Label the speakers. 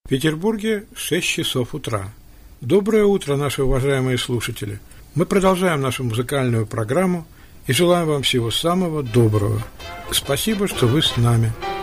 Speaker 1: В Петербурге 6 часов утра. Доброе утро, наши уважаемые слушатели. Мы продолжаем нашу музыкальную программу и желаем вам всего самого доброго. Спасибо, что вы с нами.